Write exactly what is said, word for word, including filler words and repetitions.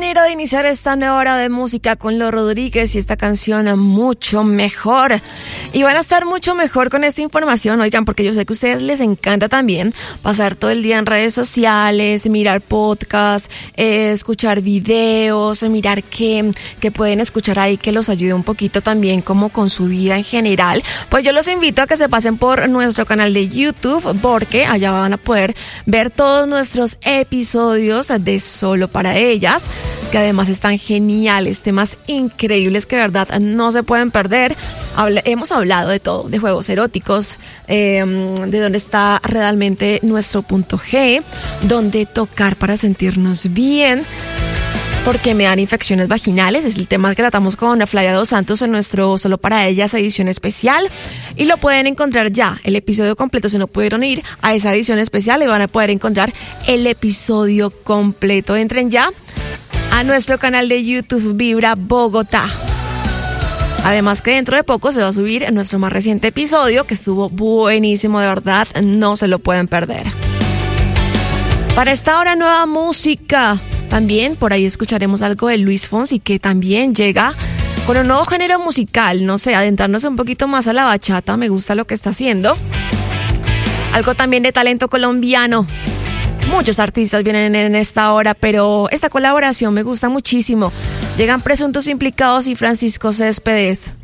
manera de iniciar esta nueva hora de música con Los Rodríguez y esta canción mucho mejor. Y van a estar mucho mejor con esta información, oigan, porque yo sé que a ustedes les encanta también pasar todo el día en redes sociales, mirar podcasts, eh, escuchar videos, mirar qué, qué pueden escuchar ahí que los ayude un poquito también como con su vida en general. Pues yo los invito a que se pasen por nuestro canal de YouTube, porque allá van a poder ver todos nuestros episodios de Solo para Ellas, que además están geniales, temas increíbles que de verdad no se pueden perder. Habla, hemos hablado de todo, de juegos eróticos, eh, de dónde está realmente nuestro punto G, dónde tocar para sentirnos bien, porque me dan infecciones vaginales. Es el tema que tratamos con Flavia Dos Santos en nuestro Solo para Ellas edición especial, y lo pueden encontrar ya, el episodio completo. Si no pudieron ir a esa edición especial, le van a poder encontrar el episodio completo. Entren ya a nuestro canal de YouTube Vibra Bogotá. Además que dentro de poco se va a subir nuestro más reciente episodio, que estuvo buenísimo, de verdad, no se lo pueden perder. Para esta hora, nueva música. También por ahí escucharemos algo de Luis Fonsi, que también llega con un nuevo género musical, no sé, adentrándose un poquito más a la bachata. Me gusta lo que está haciendo. Algo también de talento colombiano. Muchos artistas vienen en esta hora, pero esta colaboración me gusta muchísimo. Llegan Presuntos Implicados y Francisco Céspedes.